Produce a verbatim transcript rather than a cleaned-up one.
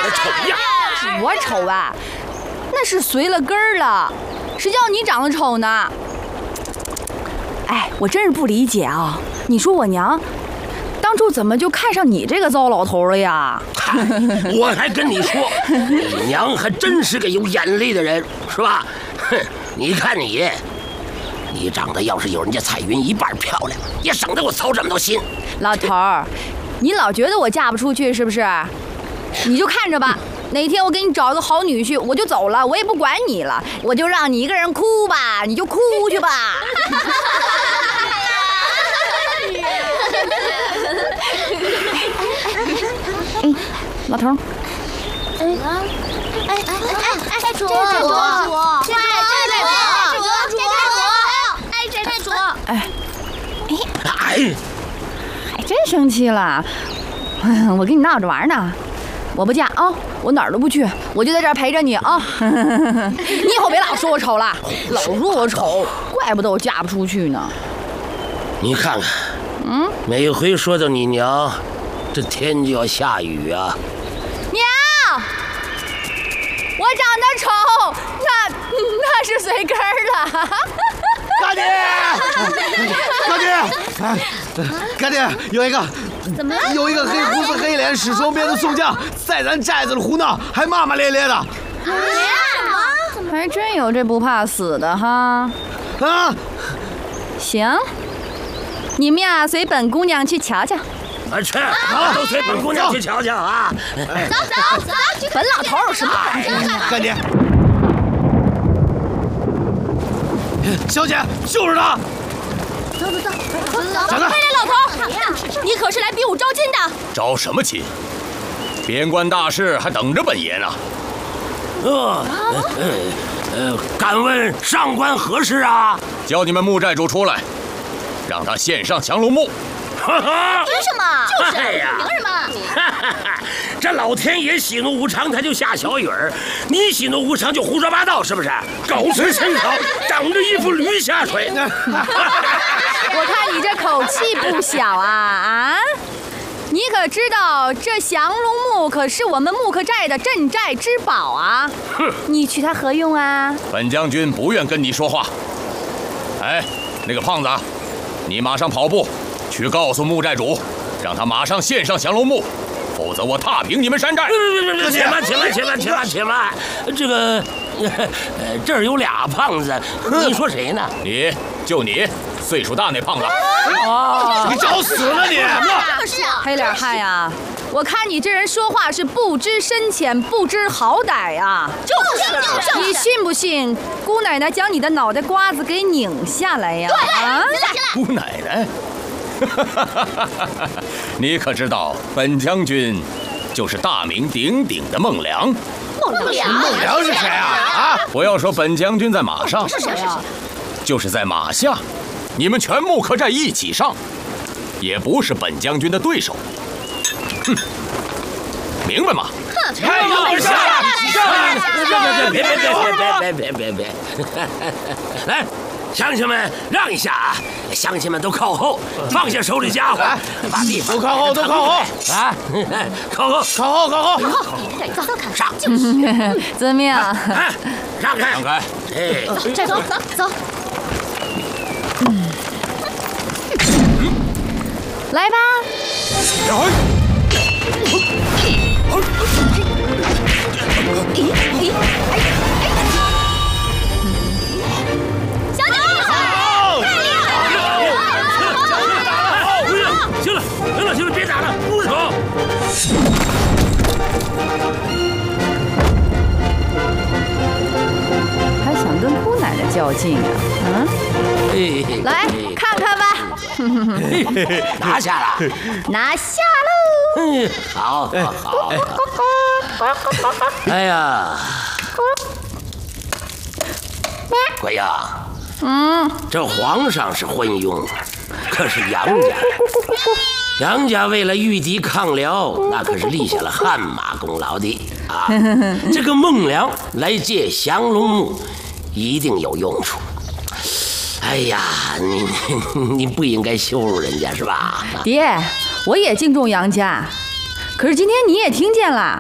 丑样！ 我丑啊？那是随了根儿了，谁叫你长得丑呢？哎，我真是不理解啊！你说我娘当初怎么就看上你这个糟老头了呀？ 我还跟你说，你娘还真是个有眼力的人，是吧？哼，你看你，你长得要是有人家彩云一半漂亮，也省得我操这么多心。 老头儿，你老觉得我嫁不出去是不是？你就看着吧，哪天我给你找一个好女婿，我就走了，我也不管你了，我就让你一个人哭吧，你就哭去吧。哎，老头儿， 哎哎哎哎，债主，债主，债主，债主，哎，债主， 哎， 哎， 还真生气了。我跟你闹着玩呢，我不嫁啊，我哪儿都不去，我就在这儿陪着你啊。你以后别老说我丑了，老说我丑，怪不得我嫁不出去呢。 你看看，嗯，每回说到你娘，这天就要下雨啊。 娘，我长得丑，那那是随根儿了。 干爹，干爹，哎，干爹，有一个， 怎么了？ 有一个黑胡子黑脸使双鞭的宋将在咱寨子里胡闹，还骂骂咧咧的。 什么？ 还真有这不怕死的哈。 啊， 行，你们呀随本姑娘去瞧瞧。 啊，去，都随本姑娘去瞧瞧啊！ 走走走， 本老头有什么本事？ 干爹，小姐，就是他。 走走走走走， 长得快来，老头，你可是来比武招亲的？ 招什么亲？边关大事还等着本爷呢。 呃呃呃，敢问上官何事啊？ 叫你们木寨主出来，让他献上降龙木。 哈哈， 凭什么？就是， 哎呀凭什么？ 这老天爷喜怒无常，他就下小雨儿；你喜怒无常就胡说八道，是不是？狗吃参考，长着一副驴下水。 我看你这口气不小啊啊！你可知道这降龙木可是我们木克寨的镇寨之宝啊？ 哼， 你取它何用啊？ 本将军不愿跟你说话。哎，那个胖子，你马上跑步去告诉木寨主，让他马上献上降龙木，否则我踏平你们山寨。 且慢，且慢，且慢，且慢，且慢。这个，呃，这儿有俩胖子，你说谁呢？ 你就你，岁数大那胖子。 哦， 你找死了你！ 可是啊， 黑脸汉呀，我看你这人说话是不知深浅，不知好歹呀。 就是就是， 你信不信姑奶奶将你的脑袋瓜子给拧下来呀？啊！ 姑奶奶，你可知道本将军就是大名鼎鼎的孟良？ 孟良， 孟良是谁啊？啊！ 我要说本将军在马上， 是谁啊？ 就是在马下，你们全木克寨一起上，也不是本将军的对手。哼，明白吗？ 太有本事了！别别别别别别别别别！来，乡亲们让一下啊！乡亲们都靠后，放下手里家伙，把地方都靠后，都靠后啊！靠后， 靠后，靠后！ 走走看， 上！ 遵命。 哎，让开， 让开！ 哎， 寨主，走。 来吧。 小姐，太厉害了！ 行了，行了，行了，别打了，不走。 还想跟姑奶奶较劲啊？嗯，来看看吧。 拿下了， 拿下喽！ 嗯，好，好，好。哎呀，鬼呀， 嗯， 这皇上是昏庸，可是杨家，杨家为了御敌抗辽，那可是立下了汗马功劳的啊。这个孟良来借降龙木，一定有用处。哎呀，你你你不应该羞辱人家是吧？ 爹，我也敬重杨家，可是今天你也听见了，